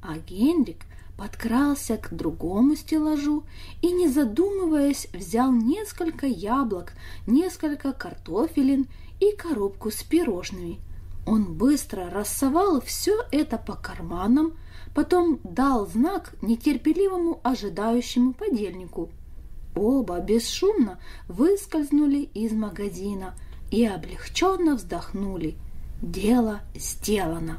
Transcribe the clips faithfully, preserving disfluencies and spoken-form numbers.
А Генрик подкрался к другому стеллажу и, не задумываясь, взял несколько яблок, несколько картофелин и коробку с пирожными. Он быстро рассовал все это по карманам, потом дал знак нетерпеливому ожидающему подельнику. Оба бесшумно выскользнули из магазина и облегченно вздохнули. Дело сделано.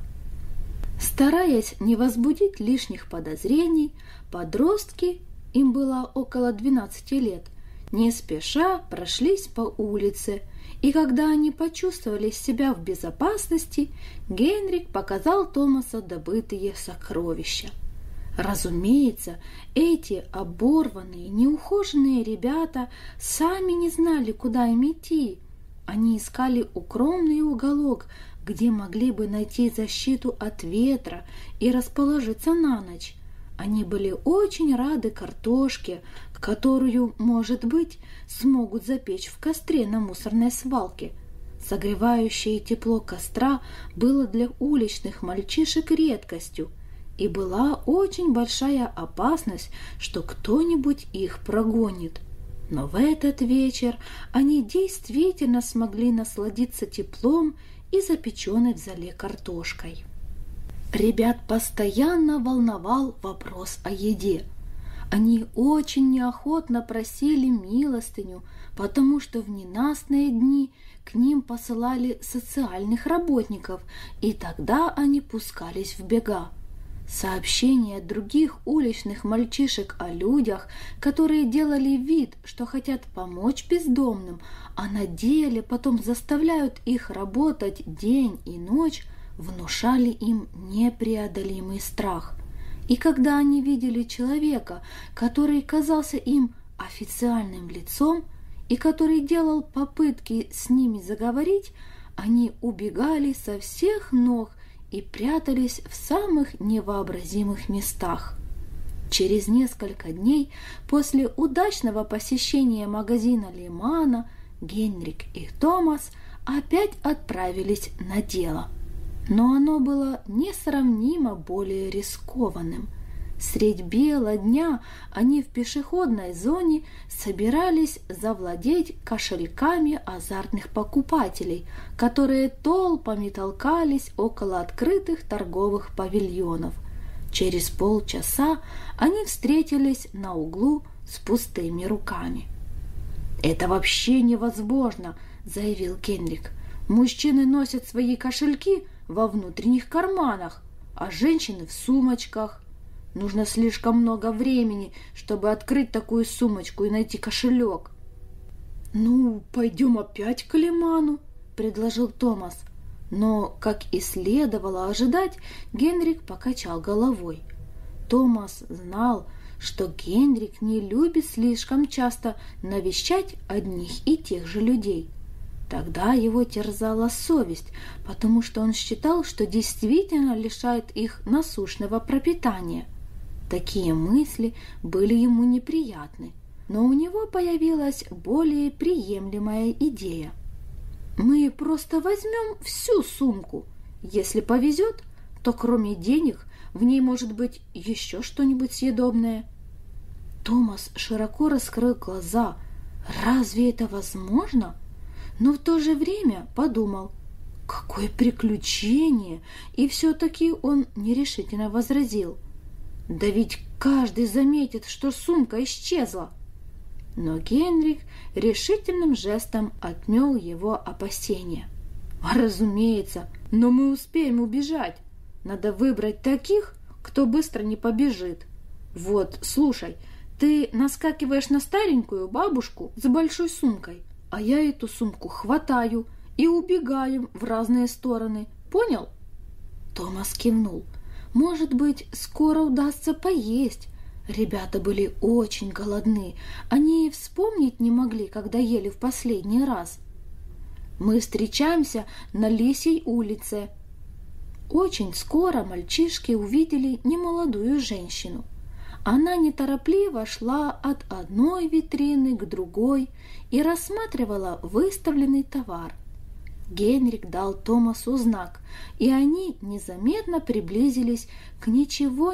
Стараясь не возбудить лишних подозрений, подростки, им было около двенадцати лет, не спеша прошлись по улице, и когда они почувствовали себя в безопасности, Генрик показал Томасу добытые сокровища. Разумеется, эти оборванные, неухоженные ребята сами не знали, куда им идти. Они искали укромный уголок, где могли бы найти защиту от ветра и расположиться на ночь. Они были очень рады картошке, которую, может быть, смогут запечь в костре на мусорной свалке. Согревающее тепло костра было для уличных мальчишек редкостью, и была очень большая опасность, что кто-нибудь их прогонит. Но в этот вечер они действительно смогли насладиться теплом и запеченной в зале картошкой. Ребят постоянно волновал вопрос о еде. Они очень неохотно просили милостыню, потому что в ненастные дни к ним посылали социальных работников, и тогда они пускались в бега. Сообщения других уличных мальчишек о людях, которые делали вид, что хотят помочь бездомным, а на деле потом заставляют их работать день и ночь, внушали им непреодолимый страх. И когда они видели человека, который казался им официальным лицом и который делал попытки с ними заговорить, они убегали со всех ног и прятались в самых невообразимых местах. Через несколько дней после удачного посещения магазина Лемана Генрик и Томас опять отправились на дело. Но оно было несравнимо более рискованным. Средь бела дня они в пешеходной зоне собирались завладеть кошельками азартных покупателей, которые толпами толкались около открытых торговых павильонов. Через полчаса они встретились на углу с пустыми руками. «Это вообще невозможно», — заявил Генрик. «Мужчины носят свои кошельки во внутренних карманах, а женщины в сумочках. Нужно слишком много времени, чтобы открыть такую сумочку и найти кошелек». «Ну, пойдем опять к Леману», — предложил Томас. Но, как и следовало ожидать, Генрик покачал головой. Томас знал, что Генрик не любит слишком часто навещать одних и тех же людей. Тогда его терзала совесть, потому что он считал, что действительно лишает их насущного пропитания. Такие мысли были ему неприятны, но у него появилась более приемлемая идея. «Мы просто возьмем всю сумку. Если повезет, то кроме денег в ней может быть еще что-нибудь съедобное». Томас широко раскрыл глаза. «Разве это возможно?» Но в то же время подумал: «Какое приключение!» И все-таки он нерешительно возразил: «Да ведь каждый заметит, что сумка исчезла». Но Генрик решительным жестом отмел его опасения. «Разумеется, но мы успеем убежать. Надо выбрать таких, кто быстро не побежит. Вот, слушай, ты наскакиваешь на старенькую бабушку с большой сумкой, а я эту сумку хватаю и убегаем в разные стороны. Понял?» Томас кивнул. «Может быть, скоро удастся поесть». Ребята были очень голодны. Они и вспомнить не могли, когда ели в последний раз. «Мы встречаемся на Лисьей улице». Очень скоро мальчишки увидели немолодую женщину. Она неторопливо шла от одной витрины к другой и рассматривала выставленный товар. Генрик дал Томасу знак, и они незаметно приблизились к ничего